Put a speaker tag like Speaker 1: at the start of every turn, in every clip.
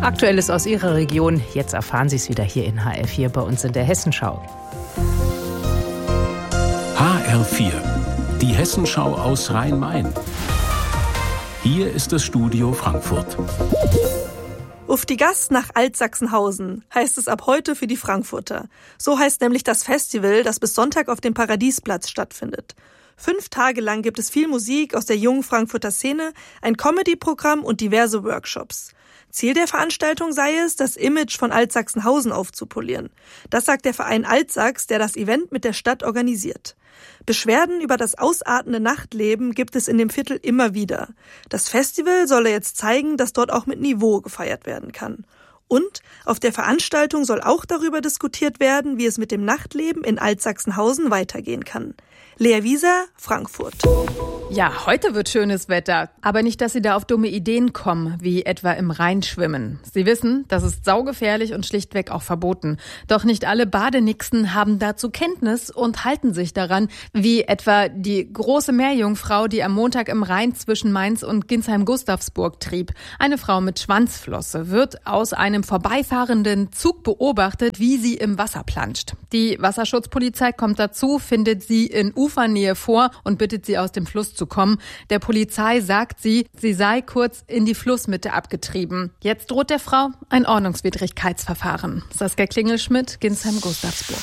Speaker 1: Aktuelles aus Ihrer Region. Jetzt erfahren Sie es wieder hier in HR4 bei uns in der Hessenschau.
Speaker 2: HR4, die Hessenschau aus Rhein-Main. Hier ist das Studio Frankfurt.
Speaker 3: Auf die Gast nach Altsachsenhausen heißt es ab heute für die Frankfurter. So heißt nämlich das Festival, das bis Sonntag auf dem Paradiesplatz stattfindet. 5 Tage lang gibt es viel Musik aus der jungen Frankfurter Szene, ein Comedy-Programm und diverse Workshops. Ziel der Veranstaltung sei es, das Image von Altsachsenhausen aufzupolieren. Das sagt der Verein Altsachs, der das Event mit der Stadt organisiert. Beschwerden über das ausartende Nachtleben gibt es in dem Viertel immer wieder. Das Festival solle jetzt zeigen, dass dort auch mit Niveau gefeiert werden kann. Und auf der Veranstaltung soll auch darüber diskutiert werden, wie es mit dem Nachtleben in Altsachsenhausen weitergehen kann. Lea Wieser, Frankfurt.
Speaker 4: Ja, heute wird schönes Wetter. Aber nicht, dass Sie da auf dumme Ideen kommen, wie etwa im Rhein schwimmen. Sie wissen, das ist saugefährlich und schlichtweg auch verboten. Doch nicht alle Badenixen haben dazu Kenntnis und halten sich daran, wie etwa die große Meerjungfrau, die am Montag im Rhein zwischen Mainz und Ginsheim-Gustavsburg trieb. Eine Frau mit Schwanzflosse wird aus einem vorbeifahrenden Zug beobachtet, wie sie im Wasser planscht. Die Wasserschutzpolizei kommt dazu, findet sie in Ufernähe vor und bittet sie aus dem Fluss zu kommen. Der Polizei sagt sie sei kurz in die Flussmitte abgetrieben. Jetzt droht der Frau ein Ordnungswidrigkeitsverfahren. Saskia Klingelschmidt, Ginsheim-Gustavsburg.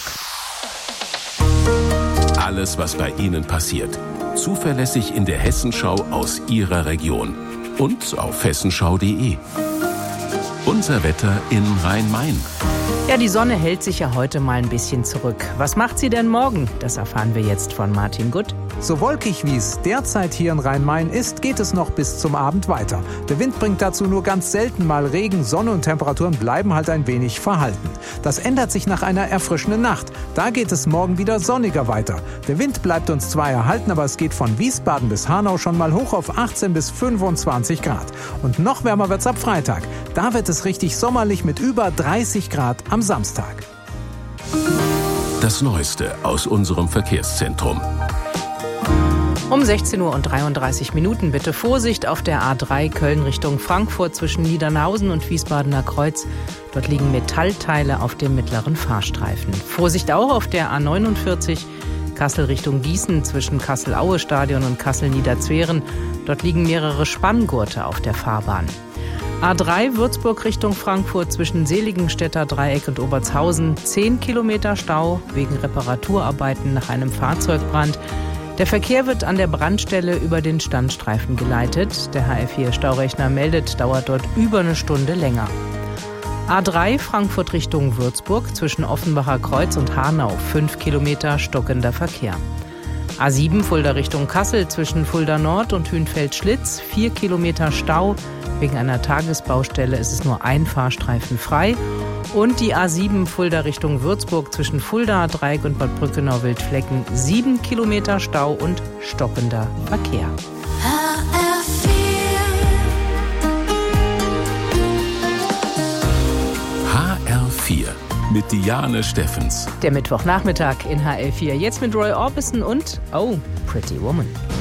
Speaker 2: Alles, was bei Ihnen passiert, zuverlässig in der Hessenschau aus Ihrer Region und auf hessenschau.de. Unser Wetter in Rhein-Main.
Speaker 1: Ja, die Sonne hält sich ja heute mal ein bisschen zurück. Was macht sie denn morgen? Das erfahren wir jetzt von Martin Gutt.
Speaker 5: So wolkig wie es derzeit hier in Rhein-Main ist, geht es noch bis zum Abend weiter. Der Wind bringt dazu nur ganz selten mal Regen, Sonne und Temperaturen bleiben halt ein wenig verhalten. Das ändert sich nach einer erfrischenden Nacht. Da geht es morgen wieder sonniger weiter. Der Wind bleibt uns zwar erhalten, aber es geht von Wiesbaden bis Hanau schon mal hoch auf 18 bis 25 Grad. Und noch wärmer wird's ab Freitag. Da wird es richtig sommerlich mit über 30 Grad am Samstag.
Speaker 2: Das Neueste aus unserem Verkehrszentrum.
Speaker 1: Um 16:33 Uhr bitte Vorsicht auf der A3 Köln Richtung Frankfurt zwischen Niedernhausen und Wiesbadener Kreuz. Dort liegen Metallteile auf dem mittleren Fahrstreifen. Vorsicht auch auf der A49 Kassel Richtung Gießen zwischen Kassel-Aue-Stadion und Kassel-Niederzweren. Dort liegen mehrere Spanngurte auf der Fahrbahn. A3 Würzburg Richtung Frankfurt zwischen Seligenstädter Dreieck und Obertshausen. 10 Kilometer Stau wegen Reparaturarbeiten nach einem Fahrzeugbrand. Der Verkehr wird an der Brandstelle über den Standstreifen geleitet. Der HR4-Staurechner meldet, dauert dort über eine Stunde länger. A3 Frankfurt Richtung Würzburg zwischen Offenbacher Kreuz und Hanau. 5 Kilometer stockender Verkehr. A7 Fulda Richtung Kassel zwischen Fulda Nord und Hünfeld-Schlitz. 4 Kilometer Stau. Wegen einer Tagesbaustelle ist es nur ein Fahrstreifen frei. Und die A7 Fulda Richtung Würzburg zwischen Fulda, Dreieck und Bad Brückenau-Wildflecken. 7 Kilometer Stau und stockender Verkehr.
Speaker 2: HR4 mit Diane Steffens.
Speaker 1: Der Mittwochnachmittag in HR4. Jetzt mit Roy Orbison und Oh, Pretty Woman.